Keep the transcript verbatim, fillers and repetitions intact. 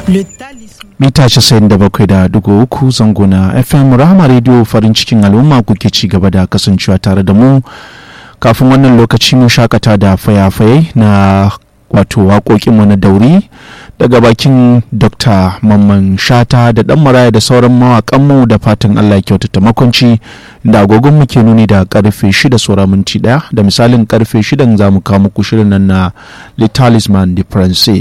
mita casa'in da bakwai da dugu uku zango na F M Rahama Radio farin cikin al'umma kuke ci gaba da kasancewa tare da mu. Kafin wannan lokaci mun shakata da fayafaye na wato waƙoƙinmu na dauri daga bakin Dokta Mamman Shata da ɗan Maraya da sauran mawaƙanmu, da fatan Allah ya kyautata makwanci, da agogon muke nuni da karfe shida saura minti ɗaya, da misalin karfe shidan za mu kawo muku shirin nan na Le Talisman de France.